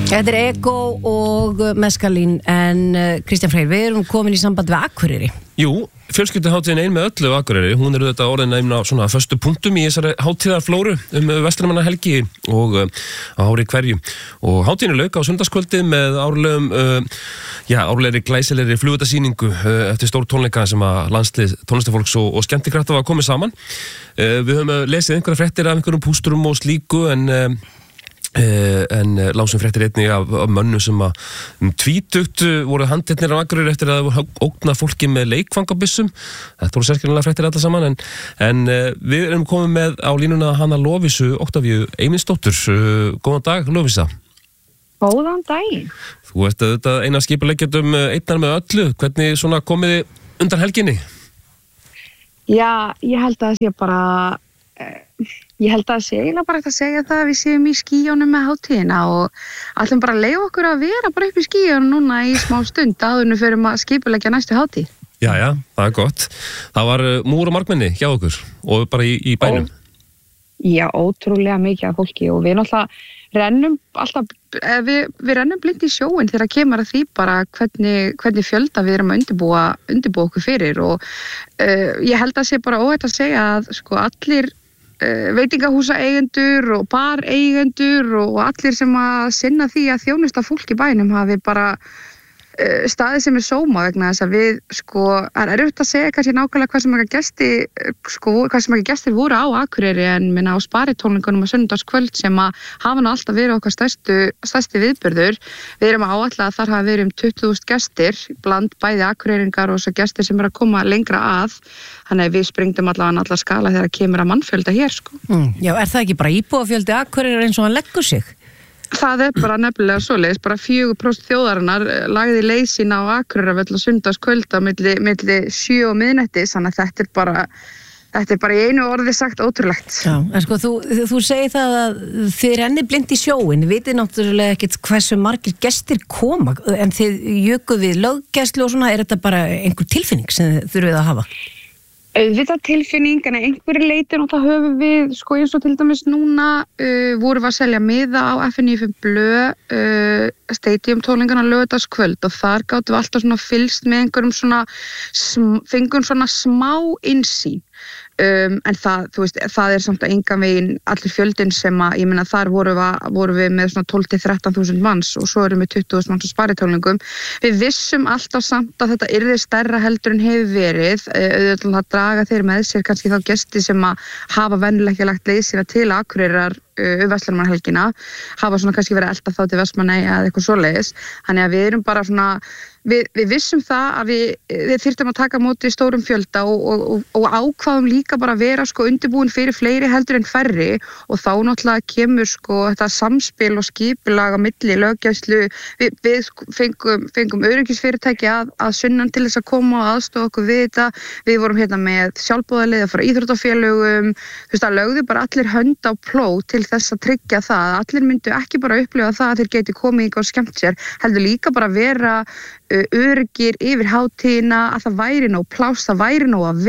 Þetta Ego og Mescalín en Kristján Freyr, við erum komin í samband við Akureyri. Jú, fjölskylduhátíðin ein með öllu á Akureyri, hún þetta orðin einn á svona föstu punktum í þessari hátíðarflóru Vestmannahelgi og á ári hverju. Og hátíðin lauk á sunnudagskvöldið með árlegri glæsilegri flugvellasýningu eftir stór tónleika sem að landslið tónlistafólks og skemmtikrafta var komið saman. Við höfum lesið einhverja fréttir af einhverjum pústurum og slíku en lásum fréttir einnig af mönnum sem að tvítugt voru handteknir á Akureyri eftir að það voru ógnað fólki með leikfangabissum. Þetta voru sérskiljanlega fréttir alla saman en við erum komið með á línuna Hanna Lovísu Oktavíu Eymundsdóttur. Góðan dag, Lovísa. Góðan daginn. Þú ert auðvitað eina skipuleggjandum einnar með öllu. Hvernig svona komiði undan helginni? Já, ég held að það sé bara eiginlega bara að segja það að við séum í skýjónum með hátíðina og ætlum bara að leyfa okkur að vera bara upp í skýjónum núna í smá stund áður en við förum að skipuleggja næstu hátíð. Já, það gott. Það var múr og margmenni hjá okkur og bara í bænum. Já, ótrúlega mikið af fólki og við náttúrulega rennum alltaf, við rennum blind í sjóin þegar kemur að því bara hvernig fjölda við erum að undirbúa okkur fyrir og ég held að sé bara óhætt að segja að sko allir veitingahúsa eigendur og bar eigendur og allir sem að sinna því að þjónusta fólk í bænum hafi bara staðið sem sóma vegna þess að við sko, er erfitt að segja kannski nákvæmlega hvað sem ekki gestir voru á Akureyri en minna á sparitónleikunum á sunnudagskvöld sem að hafa nú alltaf verið okkar stærsti viðburður. Við erum að áætla að þar hafa verið 20.000 gestir bland bæði akureyringar og svo gestir sem að koma lengra að. Þannig að við springdum allavega skala þegar kemur að mannfjölda hér sko. Já, er það ekki bara íbúafjöldi Akureyri eins og hann leggur sig? Það bara nefnilega svoleiðis, bara 4% þjóðarinnar lagði leið sín á Akureyrarvöll á sunnudagskvölda milli 7 og miðnættis, þannig að þetta er bara í einu orði sagt ótrúlegt. Já, en sko þú segir það að þið rennið blind í sjóin, vitið náttúrulega ekkert hversu margir gestir koma, en þið jökuð við löggæslu og svona, er þetta bara einhver tilfinning sem þið þurfið að hafa? Auðvitað tilfinning, en einhverju leitin og það höfum við, sko eins og til dæmis núna vorum við að selja miða á FNÍF Blö Stadium tónleikana laugardagskvöld og þar gátum við alltaf svona fylgst með einhverjum svona, fengum svona smá innsýn. En það er samt að engan veginn allir fjöldin sem að, ég meina þar voru við með svona 12-13.000 manns og svo erum við 20.000 manns á sparitónleikum. Við vissum alltaf samt að þetta yrði stærra heldur en hefur verið, auðvitað að draga þeir með sér kannski þá gesti sem að hafa venjulega ekki lagt leið sína til Akureyrar Vestmannahelgina, hafa svona kannski verið að elta þá til Vestmannaeyja eða eitthvað svoleiðis. Þannig að við erum bara svona, við vissum það að við þyrftum að taka á móti stórum fjölda og ákváðum líka bara að vera sko undirbúin fyrir fleiri heldur en færri og þá náttúrulega kemur sko þetta samspil og skipulag á milli löggæslu, við fengum öryggisfyrirtæki að sunnan til þess að koma og aðstoða okkur við þetta, við vorum hérna með sjálfboðaliða frá íþróttafélögum, þú veist að lögðu bara allir hönd á plóg til þess að tryggja það að allir myndu ekki bara upplifa það að þeir geti komið og skemmt sér, heldur líka bara vera öryggir yfir hátíðina, að það væri nóg pláss, það væri nóg að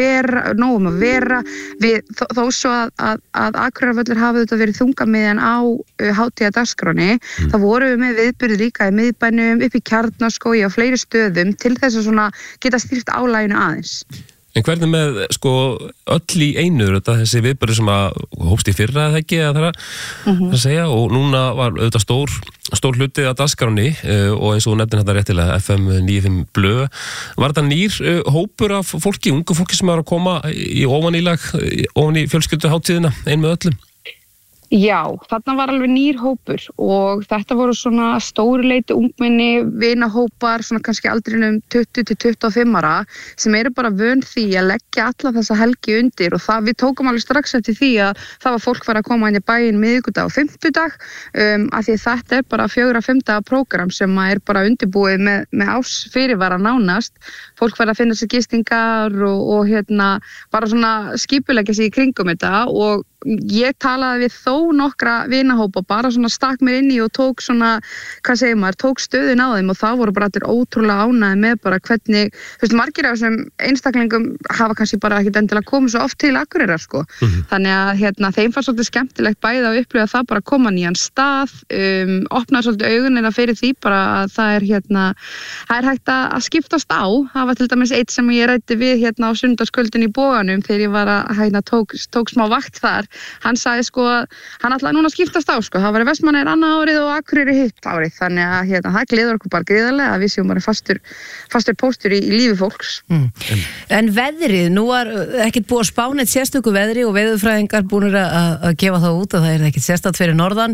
vera þó svo að Akureyrarvöllur hafi þetta verið þungamiðjan á hátíðardagskráni, þá vorum við með viðburði líka í miðbænum, upp í Kjarnaskógi og fleiri stöðum til þess að svona geta stýrt álaginu aðeins. En hvernig með sko öll í einu þessi viðburður sem að hófst í fyrra eða ekki að að segja og núna var auðvitað stór hluti að dagskránni og eins og þú nefnir þetta réttilega FM 95 Blö. Var þetta nýr hópur af fólki, ungu fólki sem var að koma í ofan í fjölskylduhátíðina ein með öllum? Já, þarna var alveg nýr hópur og þetta voru svona stóruleiti ungmenni, vinahópar, svona kannski aldrinum 20-25 ára sem eru bara vön því að leggja alla þessa helgi undir og það við tókum alveg strax eftir því að það var fólk farið að koma inn í bæinn miðvikudag og fimmtudag af því þetta er bara 4-5 daga prógram sem er bara undirbúið með árs fyrirvara nánast. Fólk farið að finna sér gistingar og hérna bara svona skipuleggja sig í kringum þetta og ég talaði við þó nokkra vinahópa, bara svona stakk mér inn í og tók svona, hvað segir maður, tók stöðun á þeim og það voru bara allir ótrúlega ánægðir með bara hvernig, þú veist, margir af þessum einstaklingum hafa kannski bara ekkert endilega komið svo oft til Akureyrar, sko. Þannig að þeim fannst svolítið skemmtilegt bæði að upplifa það bara að koma nýjan stað, opnaði svolítið augunina fyrir því bara að það er hægt að skiptast á. Það var til dæmis eitt sem ég ræddi við á sunnudagskvöldin í Boganum þegar ég var að tók smá vakt þar. Hann sagði sko að hann ætlaði núna að skiptast á, sko. Það var Vestmannaeyjar annað árið og Akureyri hitt árið. Þannig að það gleður okkur bara gríðarlega að við séum bara fastur póstur í lífi fólks. En veðrið, nú var ekkert búið að spá neitt sérstöku veðri og veðurfræðingar búnir að gefa það út að það ekkert sérstakt fyrir norðan.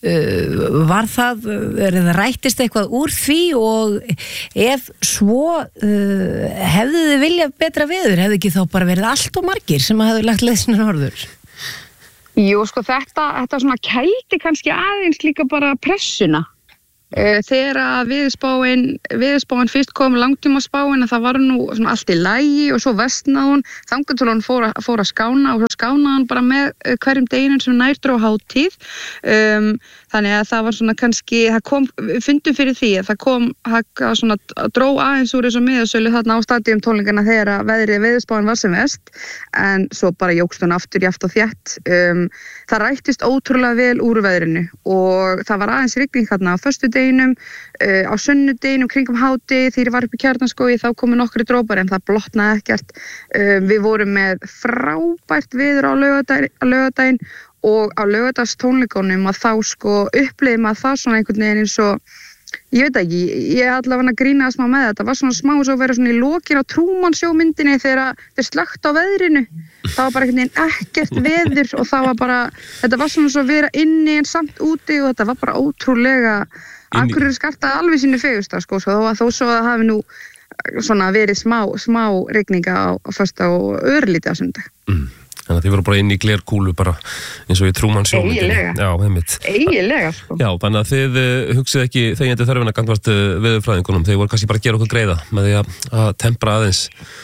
Var það rættist eitthvað úr því og ef svo hefðu þið viljað betra veður, hefðu ekki þá bara verið allt og margir sem hefðu lagt leið sinna norður? Jú, sko þetta svona kældi kannski aðeins líka bara pressuna. Þegar að veðurspáin fyrst kom langtímaspáin að það var nú svona allt í lagi og svo vestnaði hún, þangað til hún fór að skána og svo skánaði hún bara með hverjum deginum sem nær dró hátíð. Þannig að það var svona kannski, það kom, fundum fyrir því að það svona dró aðeins úr þessu miðasölu þarna á stadíum tónleikana þegar að veðurspáin var sem vest, en svo bara jókst hún aftur jaft og þétt. Það rættist ótrúlega vel úr veðrinu og það var aðeins rigning þarna á föstudeginum, á sunnudeginum kringum hádegi þegar ég var upp í Kjarnaskógi þá komu nokkri drópar en það blotnaði ekkert. Við vorum með frábært veður á laugardaginn og á laugardagstónleikunum að þá sko upplifði maður það svona einhvern veginn eins og, ég veit ekki, ég allavega grínast smá með þetta, var svona smá svo að vera svona í lokin á Trúmann-sjómyndinni þegar þeir slökkt á veðrinu, það var bara einhvern veginn ekkert veður og það var bara, þetta var svona svo að vera inni en samt úti og þetta var bara ótrúlega, Akureyri skartaði alveg sínu fegursta sko, þó svo að hafi nú svona verið smá rigninga á föstudag og örlítið á sunnudag. Þannig að þið voru bara inn í glerkúlu bara eins og í Trúmann-sjómyndinni. Eiginlega, sko. Já, þannig að þið hugsið ekki þegjandi þörfina gangvart veðurfræðingunum. Þið voru kannski bara að gera okkur greiða með því að tempra aðeins.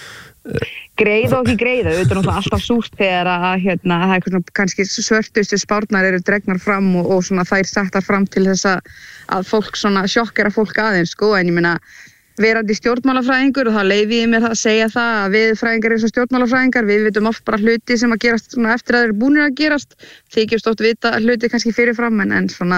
Greiða og ekki greiða, auðvitað náttúrulega alltaf súrt þegar að það er kannski svörtustu spárnar eru dregnar fram og svona þær settar fram til þess að fólk svona sjokkera fólk aðeins, sko, en ég meina verandi stjórnmálafræðingur og þá leyfi ég mér það að segja það að veðurfræðingar eru svo stjórnmálafræðingar, við vitum oft bara hluti sem að gerast svona eftir að þeir eru búnir að gerast, þykjumst oft vita hluti kannski fyrirfram en svona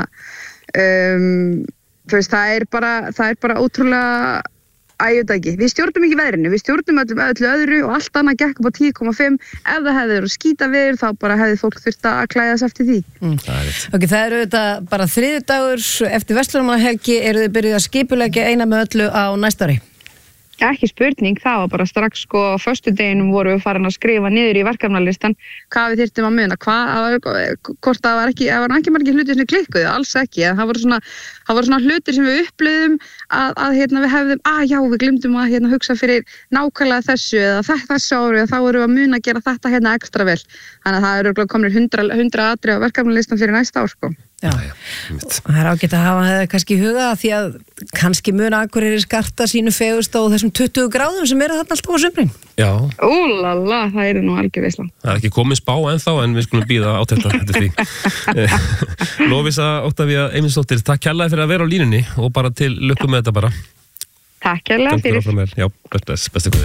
þú veist, það er bara ótrúlega við stjórnum ekki veðrinu, við stjórnum öllu öðru og allt annað gekk upp á 10,5 ef það hefði verið að skýta veður þá bara hefði fólk þurft að klæðast eftir því. Ok, það eru þetta bara þriðjudagur eftir verslunarmannahelgi, eru þið byrjuð að skipuleggja eina með öllu á næsta ári? Ekki spurning, það var bara strax sko á föstudeginum vorum við farin að skrifa niður í verkefnalistan hvað við þyrftum að muna, hvort það var ekki margir hlutir sem klikkuðu, alls ekki, en það voru svona hlutir sem við upplifðum að við hefðum, við glimtum að hugsa fyrir nákvæmlega þessu eða þessu ári og þá vorum við að muna að gera þetta ekstra vel, þannig að það eru komin 100 atriði á verkefnalistan fyrir næsta ár sko. Já, það er ágætt að hafa það kannski í huga því að kannski mun Akureyri skarta sínu fegurst á þessum 20 gráðum sem eru þarna alltaf á sumrin. Já. Úlala, það eru nú algjör veisla. Það er ekki komið spá ennþá en við skulum bíða átekta þetta því. Lovísa Oktavía Eymundsdóttir, takk kærlega fyrir að vera á línunni og bara til lukku með þetta bara. Takk kærlega fyrir. Já, besti kvöld.